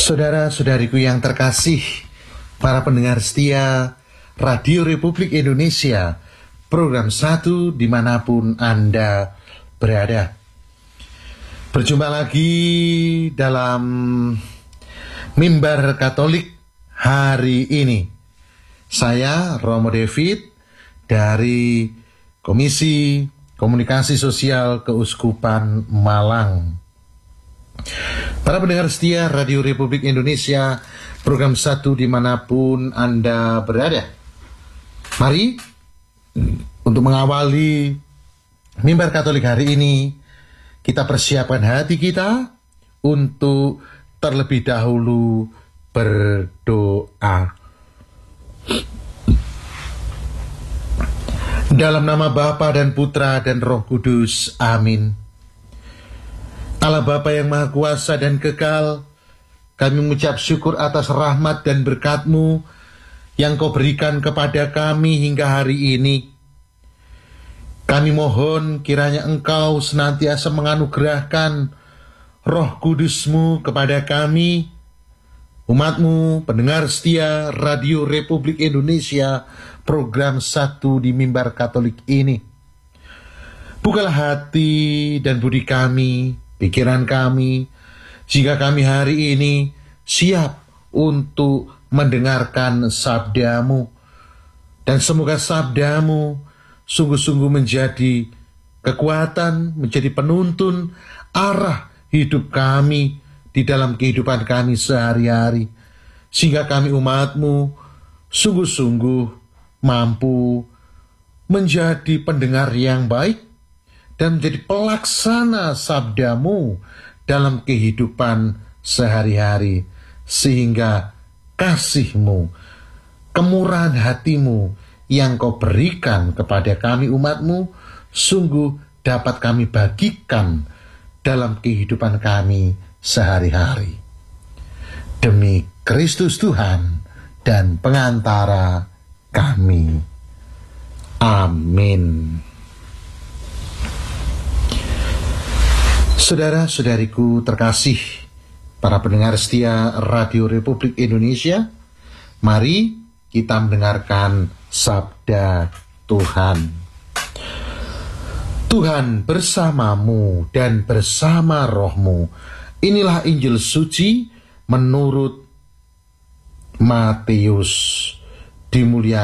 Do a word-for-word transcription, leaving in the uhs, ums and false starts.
Saudara-saudariku yang terkasih, para pendengar setia Radio Republik Indonesia, program satu dimanapun Anda berada. Berjumpa lagi dalam Mimbar Katolik hari ini. Saya Romo David dari Komisi Komunikasi Sosial Keuskupan Malang. Para pendengar setia Radio Republik Indonesia, program satu dimanapun Anda berada. Mari untuk mengawali Mimbar Katolik hari ini, kita persiapkan hati kita untuk terlebih dahulu berdoa. Dalam nama Bapa dan Putra dan Roh Kudus, amin. Allah Bapa yang Maha Kuasa dan Kekal, kami mengucap syukur atas rahmat dan berkat-Mu yang Kau berikan kepada kami hingga hari ini. Kami mohon kiranya Engkau senantiasa menganugerahkan Roh Kudus-Mu kepada kami, umat-Mu, pendengar setia Radio Republik Indonesia, program satu di Mimbar Katolik ini. Bukalah hati dan budi kami, pikiran kami, jika kami hari ini siap untuk mendengarkan sabda-Mu. Dan semoga sabda-Mu sungguh-sungguh menjadi kekuatan, menjadi penuntun arah hidup kami di dalam kehidupan kami sehari-hari. Sehingga kami umat-Mu sungguh-sungguh mampu menjadi pendengar yang baik dan menjadi pelaksana sabda-Mu dalam kehidupan sehari-hari, sehingga kasih-Mu, kemurahan hati-Mu yang Kau berikan kepada kami umat-Mu sungguh dapat kami bagikan dalam kehidupan kami sehari-hari. Demi Kristus Tuhan dan pengantara kami. Amin. Saudara-saudariku terkasih, para pendengar setia Radio Republik Indonesia, mari kita mendengarkan sabda Tuhan. Tuhan bersamamu dan bersama rohmu. Inilah Injil suci menurut Matius. Dimuliakan